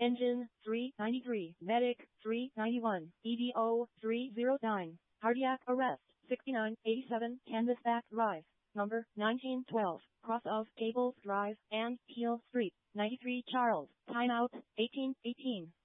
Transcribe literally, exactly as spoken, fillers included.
Engine, three ninety-three. Medic, three ninety-one. E D O, three oh nine. Cardiac arrest, sixty-nine eighty-seven. Canvasback Drive, number nineteen twelve. Cross of Gables Drive and Peel Street, ninety-three Charles. Timeout, eighteen eighteen.